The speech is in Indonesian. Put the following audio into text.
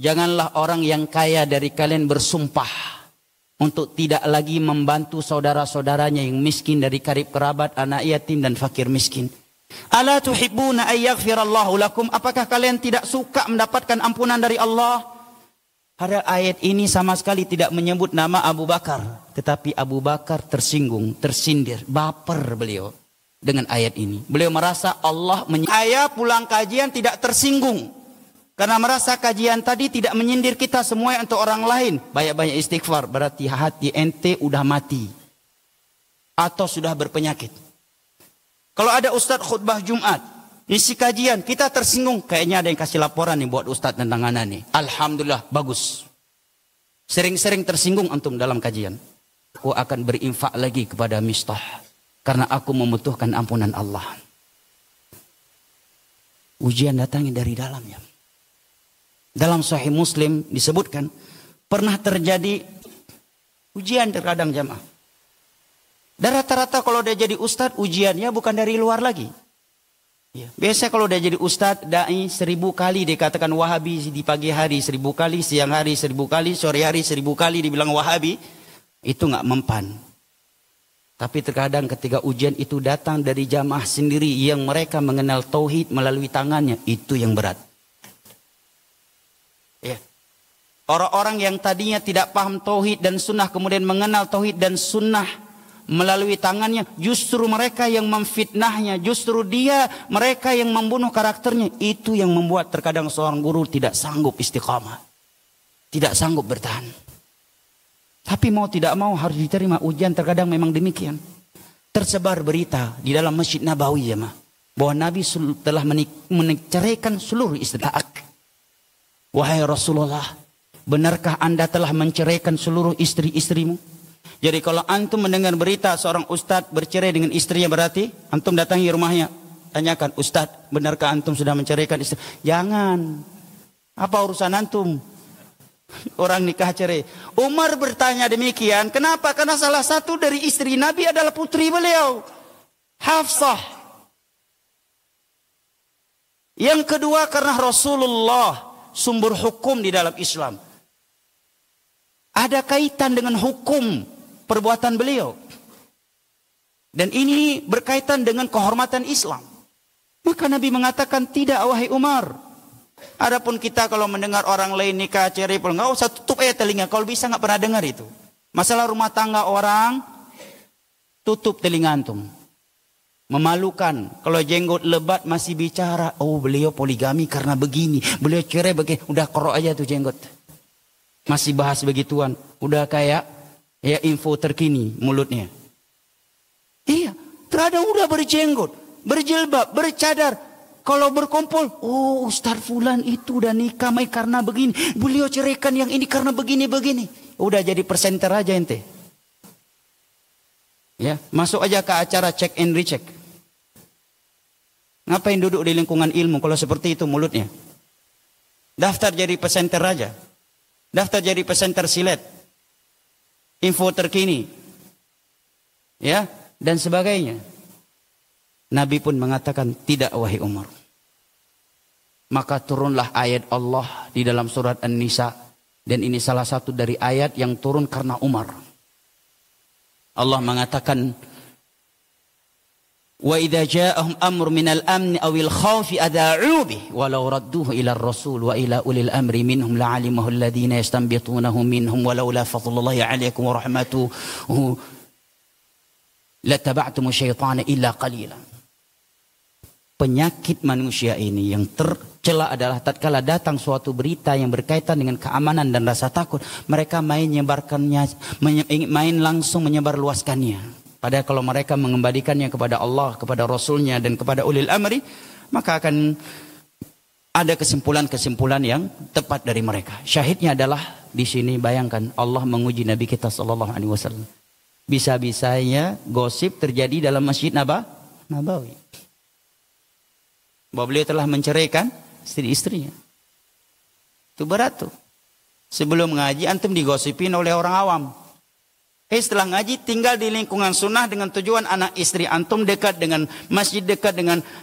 Janganlah orang yang kaya dari kalian bersumpah untuk tidak lagi membantu saudara-saudaranya yang miskin dari karib kerabat, anak yatim dan fakir miskin. Ala tuhibbuna ay yaghfirallahu lakum? Apakah kalian tidak suka mendapatkan ampunan dari Allah? Padahal ayat ini sama sekali tidak menyebut nama Abu Bakar, tetapi Abu Bakar tersinggung, tersindir, baper beliau dengan ayat ini. Beliau merasa Allah saya pulang kajian tidak tersinggung karena merasa kajian tadi tidak menyindir kita semua untuk orang lain. Banyak-banyak istighfar, berarti hati ente udah mati atau sudah berpenyakit. Kalau ada ustadz khutbah Jumat, isi kajian, kita tersinggung. Kayaknya ada yang kasih laporan nih buat ustadz tentang anak nih. Alhamdulillah, bagus. Sering-sering tersinggung antum dalam kajian. Aku akan berinfak lagi kepada Mistah. Karena aku membutuhkan ampunan Allah. Ujian datangnya dari dalam ya. Dalam Sahih Muslim disebutkan, pernah terjadi ujian terkadang jamaah. Dan rata-rata kalau dia jadi ustadz, ujiannya bukan dari luar lagi. Ya. Biasa kalau dia jadi ustadz, da'i 1000 kali dikatakan Wahabi di pagi hari, 1000 kali, siang hari 1000 kali, sore hari 1000 kali dibilang Wahabi, itu nggak mempan. Tapi terkadang ketika ujian itu datang dari jamaah sendiri yang mereka mengenal tauhid melalui tangannya, itu yang berat. Ya. Orang-orang yang tadinya tidak paham tauhid dan sunnah kemudian mengenal tauhid dan sunnah melalui tangannya, justru mereka yang memfitnahnya, justru mereka yang membunuh karakternya. Itu yang membuat terkadang seorang guru tidak sanggup istiqamah, tidak sanggup bertahan. Tapi mau tidak mau harus diterima ujian, terkadang memang demikian. Tersebar berita di dalam Masjid Nabawi ya bahwa Nabi telah menceraikan seluruh istri. Wahai Rasulullah, benarkah anda telah menceraikan seluruh istri-istrimu? Jadi kalau antum mendengar berita seorang ustadz bercerai dengan istrinya, berarti antum datangi rumahnya, tanyakan, ustadz, benarkah antum sudah menceraikan istri? Jangan. Apa urusan antum? Orang nikah cerai. Umar bertanya demikian. Kenapa? Karena salah satu dari istri Nabi adalah putri beliau, Hafsah. Yang kedua karena Rasulullah sumber hukum di dalam Islam. Ada kaitan dengan hukum perbuatan beliau. Dan ini berkaitan dengan kehormatan Islam. Maka Nabi mengatakan, tidak wahai Umar. Adapun kita kalau mendengar orang lain nikah cerai, nggak usah tutup telinga. Kalau bisa nggak pernah dengar itu. Masalah rumah tangga orang, tutup telinga antum. Memalukan. Kalau jenggot lebat masih bicara, oh beliau poligami karena begini, beliau cerai begini. Udah korok aja tuh jenggot. Masih bahas begituan. Udah kayak ya info terkini mulutnya. Iya, terkadang udah berjenggot, berjilbab, bercadar. Kalau berkumpul, oh Ustaz Fulan itu udah nikah karena begini. Beliau ceraikan yang ini karena begini-begini. Udah jadi presenter aja ente. Ya, masuk aja ke acara check and recheck. Ngapain duduk di lingkungan ilmu kalau seperti itu mulutnya? Daftar jadi presenter aja. Daftar jadi presenter silet. Info terkini. Ya, dan sebagainya. Nabi pun mengatakan, tidak wahai Umar. Maka turunlah ayat Allah di dalam surat An-Nisa. Dan ini salah satu dari ayat yang turun karena Umar. Allah mengatakan, wa idza ja'ahum amr minal amni awil khawfi adha'u bih walau radduhu ila ar-rasul wa ila ulil amri minhum la'alimahu alladhina yastanbitunahu minhum walau la fadlullahi 'alaykum wa rahmatuhu lataba'tum syaitana illa qalila. Penyakit manusia ini yang tercela adalah tatkala datang suatu berita yang berkaitan dengan keamanan dan rasa takut, mereka main langsung menyebarluaskannya. Padahal kalau mereka mengembalikannya kepada Allah, kepada Rasulnya dan kepada ulil amri, maka akan ada kesimpulan-kesimpulan yang tepat dari mereka. Syahidnya adalah di sini bayangkan Allah menguji Nabi kita sallallahu alaihi wasallam. Bisa-bisanya gosip terjadi dalam Masjid Nabawi. Bahwa beliau telah menceraikan istri-istrinya. Itu berat tuh. Sebelum ngaji antum digosipin oleh orang awam. Setelah ngaji tinggal di lingkungan sunnah dengan tujuan anak istri antum dekat dengan masjid, dekat dengan